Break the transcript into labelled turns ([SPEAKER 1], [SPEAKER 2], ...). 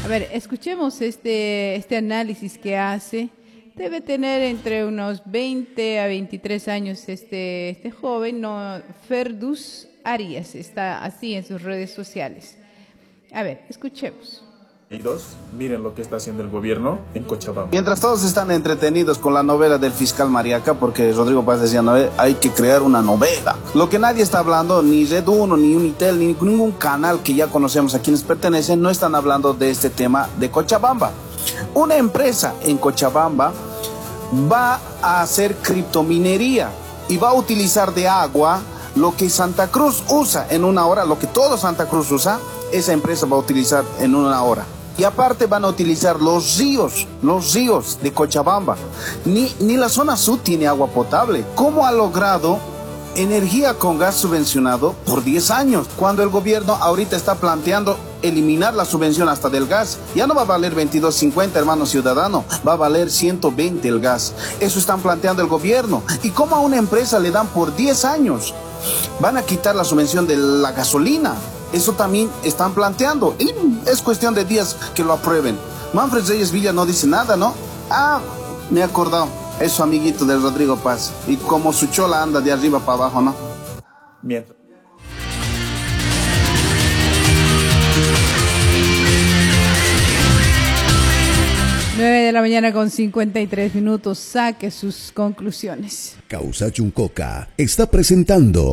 [SPEAKER 1] A ver, escuchemos este análisis que hace. Debe tener entre unos 20 a 23 años este joven, no, Ferdus Arias, está así en sus redes sociales. A ver, escuchemos.
[SPEAKER 2] Miren lo que está haciendo el gobierno en Cochabamba.
[SPEAKER 3] Mientras todos están entretenidos con la novela del fiscal Mariaca, porque Rodrigo Paz decía, no, hay que crear una novela. Lo que nadie está hablando, ni Red 1, ni Unitel, ni ningún canal que ya conocemos a quienes pertenecen, no están hablando de este tema de Cochabamba. Una empresa en Cochabamba va a hacer criptominería y va a utilizar de agua lo que Santa Cruz usa en una hora, lo que todo Santa Cruz usa, esa empresa va a utilizar en una hora. Y aparte van a utilizar los ríos de Cochabamba. Ni la zona sur tiene agua potable. ¿Cómo ha logrado energía con gas subvencionado por 10 años? Cuando el gobierno ahorita está planteando eliminar la subvención hasta del gas. Ya no va a valer 22.50, hermano ciudadano, va a valer 120 el gas. Eso están planteando el gobierno. ¿Y cómo a una empresa le dan por 10 años? Van a quitar la subvención de la gasolina. Eso también están planteando. Y es cuestión de días que lo aprueben. Manfred Reyes Villa no dice nada, ¿no? Ah, me he acordado. Es su amiguito del Rodrigo Paz. Y como su chola anda de arriba para abajo, ¿no?
[SPEAKER 2] Mientras.
[SPEAKER 1] 9 de la mañana con 53 minutos. Saque sus conclusiones.
[SPEAKER 4] Causa Chuncoca está presentando